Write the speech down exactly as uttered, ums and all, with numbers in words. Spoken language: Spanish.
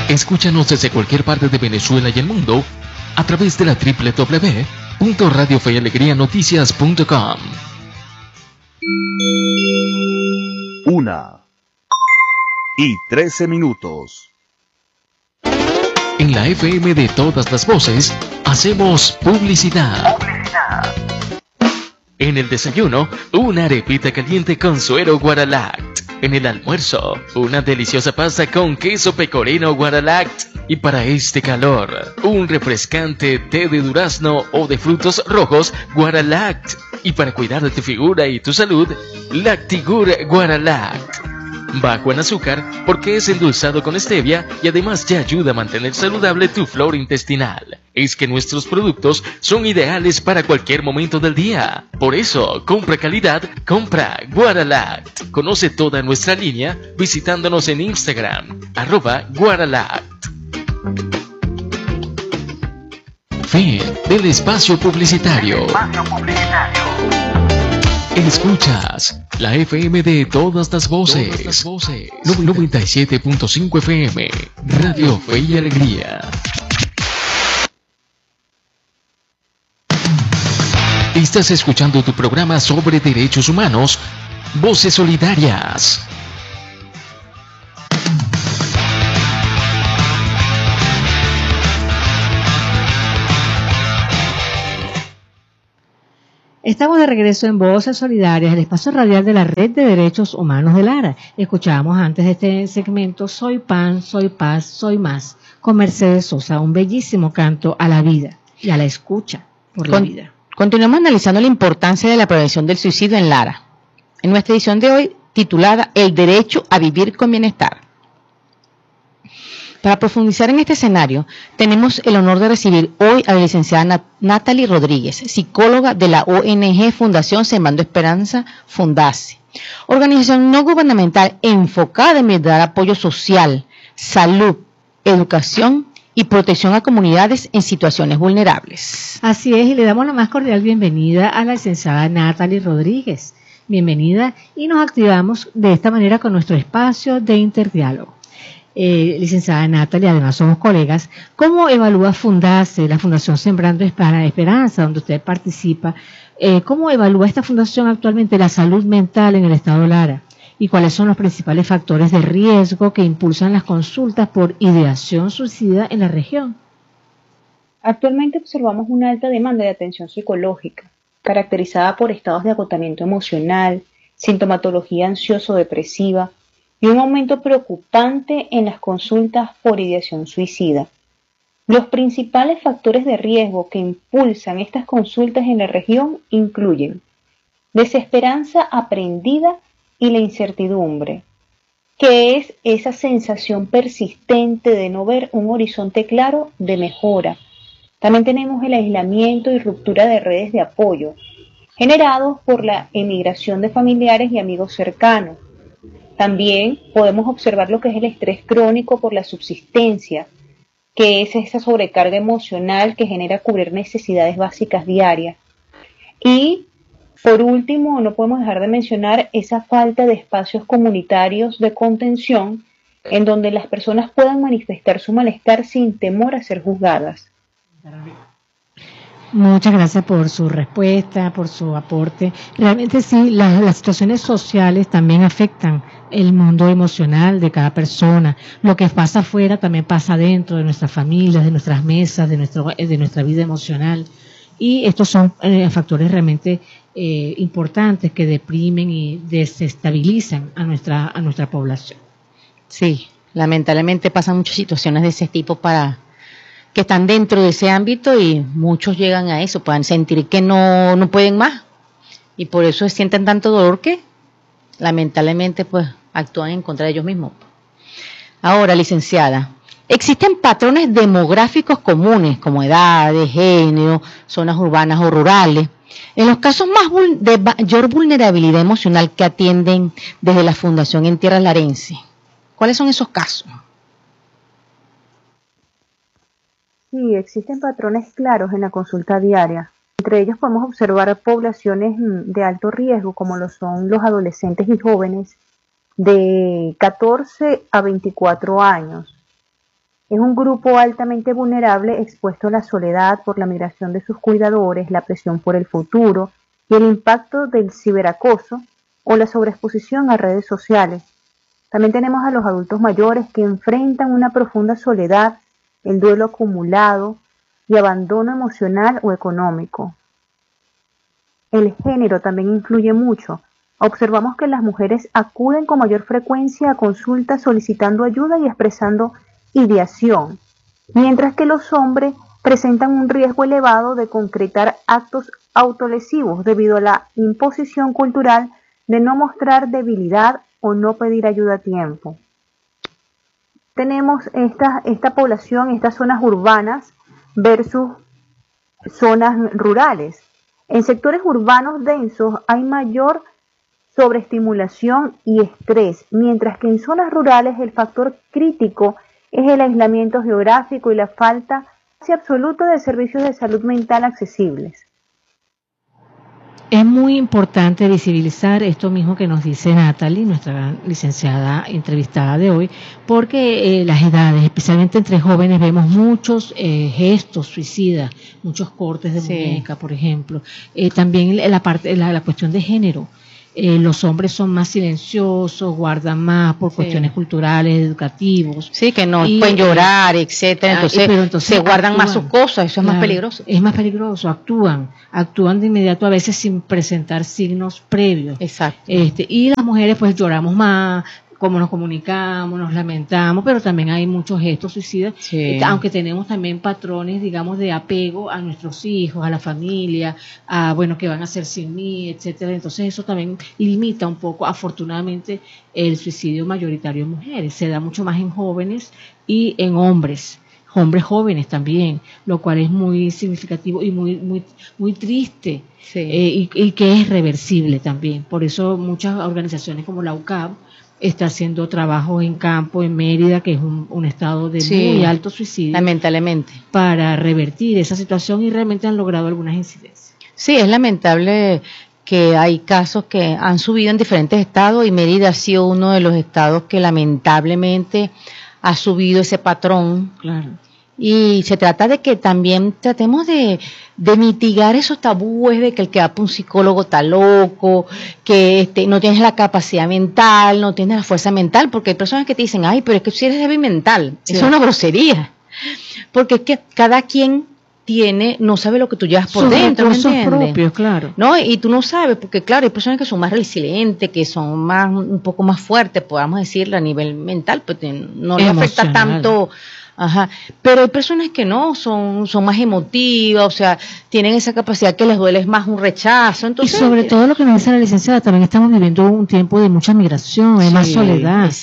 Escúchanos desde cualquier parte de Venezuela y el mundo a través de la doble u doble u doble u punto radio fe y alegría noticias punto com. Una y trece minutos. En la F M de todas las voces, hacemos publicidad. Publicidad. En el desayuno, una arepita caliente con suero Guaralact. En el almuerzo, una deliciosa pasta con queso pecorino Guaralact. Y para este calor, un refrescante té de durazno o de frutos rojos Guaralact. Y para cuidar de tu figura y tu salud, Lactigur Guaralact. Bajo en azúcar porque es endulzado con stevia y además ya ayuda a mantener saludable tu flora intestinal. Es que nuestros productos son ideales para cualquier momento del día. Por eso, compra calidad, compra Guaralact. Conoce toda nuestra línea visitándonos en Instagram, arroba Guaralact. Fin del espacio publicitario. Espacio publicitario. Escuchas la F M de todas las voces, todas las voces. noventa y siete punto cinco F M, Radio Fe y Alegría. Estás escuchando tu programa sobre derechos humanos, Voces Solidarias. Estamos de regreso en Voces Solidarias, el espacio radial de la Red de Derechos Humanos de Lara. Escuchábamos antes de este segmento Soy Pan, Soy Paz, Soy Más, con Mercedes Sosa, un bellísimo canto a la vida y a la escucha por la Con, vida. Continuamos analizando la importancia de la prevención del suicidio en Lara. En nuestra edición de hoy, titulada El derecho a vivir con bienestar. Para profundizar en este escenario, tenemos el honor de recibir hoy a la licenciada Nat- Natalie Rodríguez, psicóloga de la O N G Fundación Sembrando Esperanza, Fundase, organización no gubernamental enfocada en brindar apoyo social, salud, educación y protección a comunidades en situaciones vulnerables. Así es, y le damos la más cordial bienvenida a la licenciada Natalie Rodríguez. Bienvenida, y nos activamos de esta manera con nuestro espacio de interdiálogo. Eh, licenciada Natalie, además somos colegas. ¿Cómo evalúa Fundase, la Fundación Sembrando Esperanza, donde usted participa? Eh, ¿Cómo evalúa esta fundación actualmente la salud mental en el estado Lara? ¿Y cuáles son los principales factores de riesgo que impulsan las consultas por ideación suicida en la región? Actualmente observamos una alta demanda de atención psicológica, caracterizada por estados de agotamiento emocional, sintomatología ansioso-depresiva, y un aumento preocupante en las consultas por ideación suicida. Los principales factores de riesgo que impulsan estas consultas en la región incluyen desesperanza aprendida y la incertidumbre, que es esa sensación persistente de no ver un horizonte claro de mejora. También tenemos el aislamiento y ruptura de redes de apoyo, generados por la emigración de familiares y amigos cercanos. También podemos observar lo que es el estrés crónico por la subsistencia, que es esa sobrecarga emocional que genera cubrir necesidades básicas diarias. Y, por último, no podemos dejar de mencionar esa falta de espacios comunitarios de contención en donde las personas puedan manifestar su malestar sin temor a ser juzgadas. Muchas gracias por su respuesta, por su aporte. Realmente sí, la, las situaciones sociales también afectan el mundo emocional de cada persona. Lo que pasa afuera también pasa dentro de nuestras familias, de nuestras mesas, de, nuestro, de nuestra vida emocional. Y estos son eh, factores realmente eh, importantes que deprimen y desestabilizan a nuestra, a nuestra población. Sí, lamentablemente pasan muchas situaciones de ese tipo para que están dentro de ese ámbito y muchos llegan a eso, pueden sentir que no, no pueden más y por eso sienten tanto dolor que lamentablemente pues actúan en contra de ellos mismos. Ahora, licenciada, existen patrones demográficos comunes como edades, género, zonas urbanas o rurales. En los casos más vul- de mayor vulnerabilidad emocional que atienden desde la Fundación en Tierra Larense, ¿cuáles son esos casos? Sí, existen patrones claros en la consulta diaria. Entre ellos podemos observar poblaciones de alto riesgo, como lo son los adolescentes y jóvenes de catorce a veinticuatro años, Es un grupo altamente vulnerable expuesto a la soledad por la migración de sus cuidadores, la presión por el futuro y el impacto del ciberacoso o la sobreexposición a redes sociales. También tenemos a los adultos mayores que enfrentan una profunda soledad, el duelo acumulado y abandono emocional o económico. El género también influye mucho. Observamos que las mujeres acuden con mayor frecuencia a consultas solicitando ayuda y expresando ideación, mientras que los hombres presentan un riesgo elevado de concretar actos autolesivos debido a la imposición cultural de no mostrar debilidad o no pedir ayuda a tiempo. Tenemos esta, esta población, estas zonas urbanas versus zonas rurales. En sectores urbanos densos hay mayor sobreestimulación y estrés, mientras que en zonas rurales el factor crítico es el aislamiento geográfico y la falta casi absoluta de servicios de salud mental accesibles. Es muy importante visibilizar esto mismo que nos dice Natalie, nuestra licenciada entrevistada de hoy, porque eh, las edades, especialmente entre jóvenes, vemos muchos eh, gestos suicidas, muchos cortes de sí. muñeca, por ejemplo. Eh, también la parte, la, la cuestión de género. Eh, los hombres son más silenciosos, guardan más por sí. cuestiones culturales, educativos. Sí, que no y, pueden llorar, etcétera. Entonces, pero entonces se guardan actúan, más sus cosas, eso es claro, más peligroso. Es más peligroso, actúan, actúan de inmediato a veces sin presentar signos previos. Exacto. Este, y las mujeres pues lloramos más, cómo nos comunicamos, nos lamentamos, pero también hay muchos gestos suicidas, sí. aunque tenemos también patrones, digamos, de apego a nuestros hijos, a la familia, a, bueno, qué van a hacer sin mí, etcétera. Entonces eso también limita un poco, afortunadamente, el suicidio mayoritario en mujeres. Se da mucho más en jóvenes y en hombres, hombres jóvenes también, lo cual es muy significativo y muy, muy, muy triste, sí. eh, y, y que es reversible también. Por eso muchas organizaciones como la U C A B está haciendo trabajos en campo, en Mérida, que es un, un estado de sí, muy alto suicidio. Lamentablemente. Para revertir esa situación y realmente han logrado algunas incidencias. Sí, es lamentable que hay casos que han subido en diferentes estados y Mérida ha sido uno de los estados que lamentablemente ha subido ese patrón. Claro. Y se trata de que también tratemos de, de mitigar esos tabúes de que el que va para un psicólogo está loco, que este, no tienes la capacidad mental, no tienes la fuerza mental, porque hay personas que te dicen, ay, pero es que si eres débil mental, sí. Eso es una grosería, porque es que cada quien tiene, no sabe lo que tú llevas por sus dentro, ¿me entiendes? Propios, claro. ¿No? Y tú no sabes, porque claro, hay personas que son más resilientes, que son más, un poco más fuertes, podamos decirlo, a nivel mental, pues no les afecta tanto. Ajá, pero hay personas que no, son, son más emotivas, o sea, tienen esa capacidad que les duele más un rechazo. Entonces, y sobre todo lo que nos dice la licenciada, también estamos viviendo un tiempo de mucha migración, de sí, más soledad.